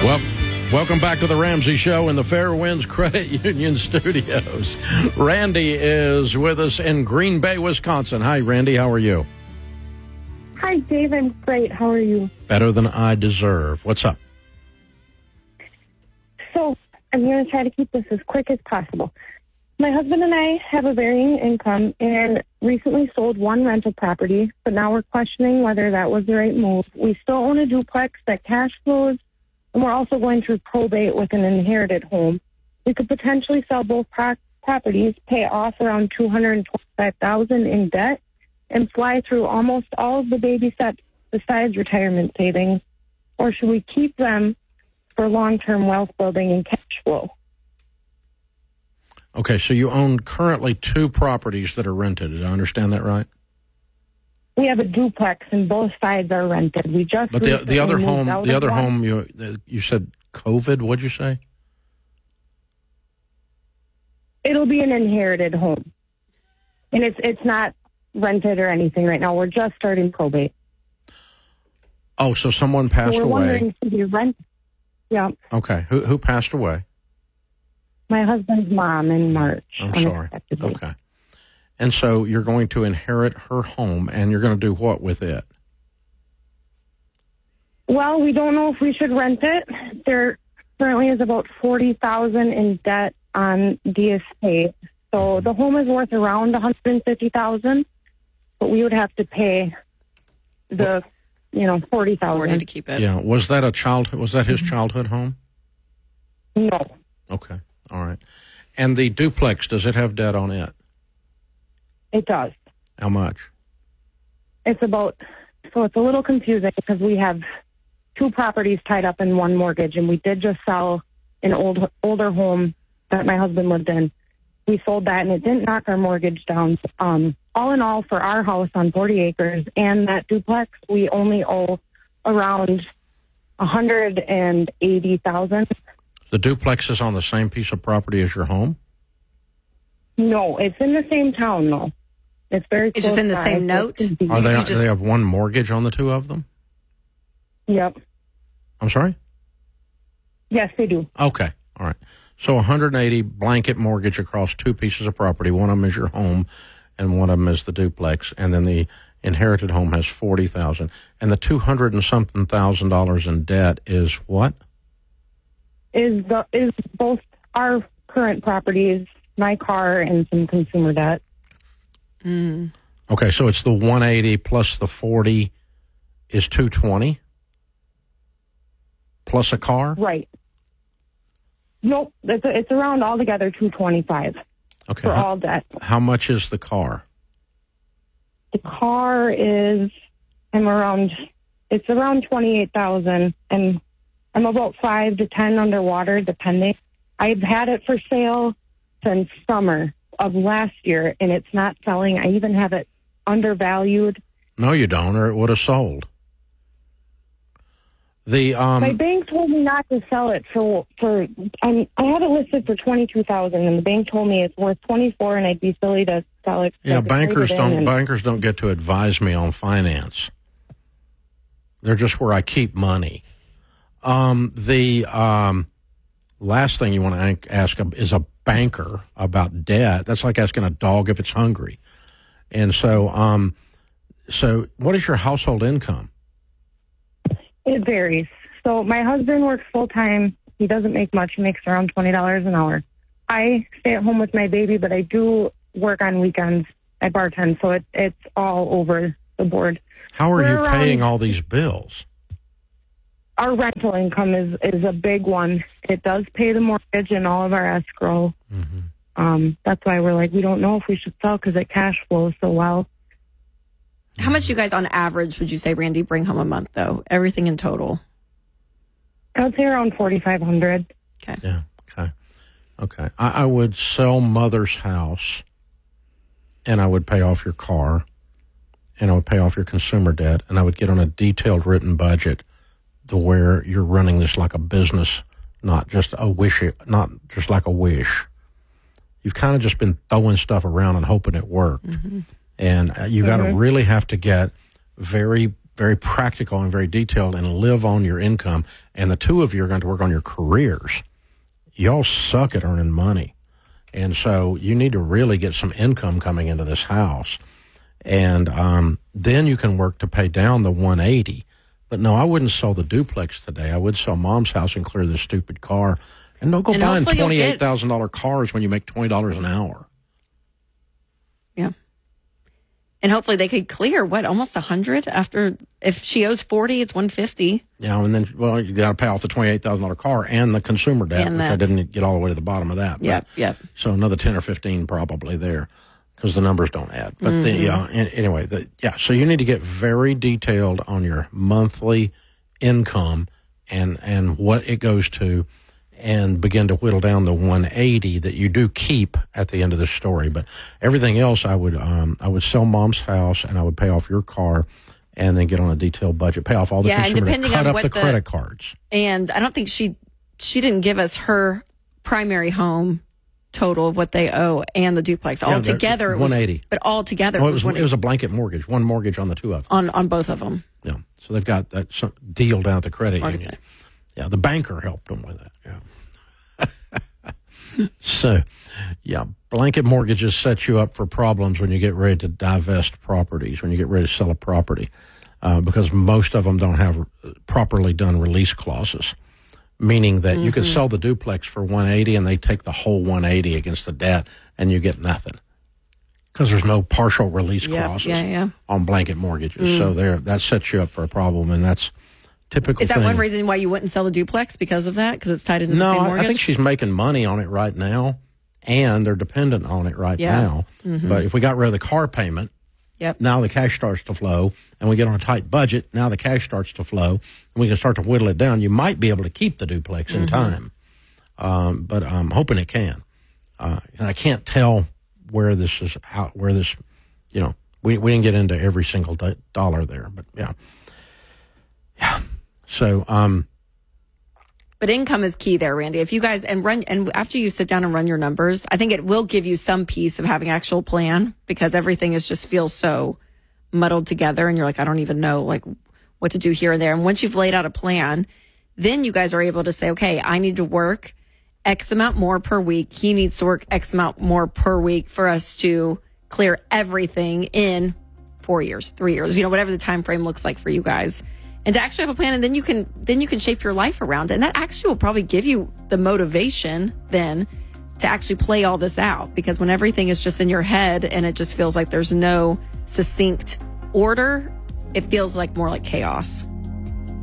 Well, welcome back to the Ramsey Show in the Fairwinds Credit Union Studios. Randy is with us in Green Bay, Wisconsin. Hi, Randy. How are you? Hi, Dave. I'm great. How are you? Better than I deserve. What's up? So I'm going to try to keep this as quick as possible. My husband and I have a varying income and recently sold one rental property, but now we're questioning whether that was the right move. We still own a duplex that cash flows, and we're also going through probate with an inherited home. We could potentially sell both properties, pay off around $225,000 in debt, and fly through almost all of the baby steps besides retirement savings, or should we keep them for long-term wealth building and cash flow? Okay, so you own currently two properties that are rented. Did I understand that right? We have a duplex, and both sides are rented. We just but the other home, you said COVID. What'd you say? It'll be an inherited home, and it's not rented or anything right now. We're just starting probate. Oh, so someone passed so we're away. Wondering, should we rent? Yeah. Okay, who passed away? My husband's mom in March. I'm sorry. Okay. And so you're going to inherit her home, and you're going to do what with it? Well, we don't know if we should rent it. There currently is about $40,000 in debt on the estate. So the home is worth around $150,000, but we would have to pay the, $40,000 to keep it. Yeah. Was that his childhood home? No. Okay. All right. And the duplex, does it have debt on it? It does. How much? It's a little confusing because we have two properties tied up in one mortgage, and we did just sell an older home that my husband lived in. We sold that, and it didn't knock our mortgage down. All in all, for our house on 40 acres and that duplex, we only owe around $180,000. The duplex is on the same piece of property as your home? No, it's in the same town, though. It's very. It's just in the same note. Do they have one mortgage on the two of them? Yep. I'm sorry? Yes, they do. Okay. All right. So 180 blanket mortgage across two pieces of property. One of them is your home, and one of them is the duplex. And then the inherited home has $40,000. And the $200 and something thousand in debt is what? Is both our current properties, my car, and some consumer debt. Mm. Okay, so it's the 180 plus the 40 is 220 plus a car? Right. Nope, it's around altogether 225. Okay. For all debt. How much is the car? The car is around 28,000, and I'm about 5 to 10 underwater, depending. I've had it for sale since summer of last year, and it's not selling. I even have it undervalued. No, you don't, or it would have sold. My bank told me not to sell it for. I have it listed for $22,000, and the bank told me it's worth $24,000, and I'd be silly to sell it. Yeah, bankers don't get to advise me on finance. They're just where I keep money. The last thing you want to ask is a banker about debt. That's like asking a dog if it's hungry. And so, so what is your household income? It varies. So my husband works full-time. He doesn't make much. He makes around $20 an hour. I stay at home with my baby, but I do work on weekends. I bartend, so it's all over the board. How are you paying all these bills? Our rental income is a big one. It does pay the mortgage and all of our escrow. Mm-hmm. That's why we're like, we don't know if we should sell because it cash flows so well. How much you guys on average would you say, Randy, bring home a month, though? Everything in total? I would say around $4,500. Okay. Yeah, okay. I would sell Mother's house, and I would pay off your car, and I would pay off your consumer debt, and I would get on a detailed written budget to where you're running this like a business, not just like a wish. You've kind of just been throwing stuff around and hoping it worked. Mm-hmm. And you got to really have to get very, very practical and very detailed and live on your income. And the two of you are going to work on your careers. Y'all suck at earning money. And so you need to really get some income coming into this house. And then you can work to pay down the 180. But no, I wouldn't sell the duplex today. I would sell mom's house and clear this stupid car. And don't go buying $28,000 cars when you make $20 an hour. Yeah. And hopefully they could clear, almost 100 after, if she owes 40, it's 150. Yeah, and then, you got to pay off the $28,000 car and the consumer debt, And which I didn't get all the way to the bottom of that. Yep. So another 10 or 15 probably there because the numbers don't add. But anyway, so you need to get very detailed on your monthly income and what it goes to, and begin to whittle down the 180 that you do keep at the end of the story. But everything else, I would sell mom's house and I would pay off your car, and then get on a detailed budget, pay off all the consumer debt, cut up the credit cards. And I don't think she didn't give us her primary home total of what they owe and the duplex all together. 180, but all together it was a blanket mortgage, one mortgage on the two of them, on both of them. Yeah, so they've got that deal down at the credit union. Yeah, the banker helped them with that. Yeah. So, blanket mortgages set you up for problems when you get ready to divest properties, when you get ready to sell a property, because most of them don't have properly done release clauses, meaning that you could sell the duplex for 180 and they take the whole 180 against the debt and you get nothing because there's no partial release clauses on blanket mortgages. So that sets you up for a problem, and that's typical. Is that one reason why you wouldn't sell the duplex, because of that? Because it's tied into the same mortgage? No, I think she's making money on it right now, and they're dependent on it right now. But if we got rid of the car payment, now the cash starts to flow, and we get on a tight budget, now the cash starts to flow, and we can start to whittle it down. You might be able to keep the duplex in time, but I'm hoping it can. And I can't tell where this is out, we didn't get into every single dollar there, but yeah. So, but income is key there, Randy. If you guys and after you sit down and run your numbers, I think it will give you some piece of having actual plan, because everything just feels so muddled together, and you're like, I don't even know what to do here and there. And once you've laid out a plan, then you guys are able to say, okay, I need to work X amount more per week. He needs to work X amount more per week for us to clear everything in 4 years, 3 years, whatever the time frame looks like for you guys. And to actually have a plan, and then you can shape your life around it. And that actually will probably give you the motivation then to actually play all this out, because when everything is just in your head and it just feels like there's no succinct order, it feels like more like chaos.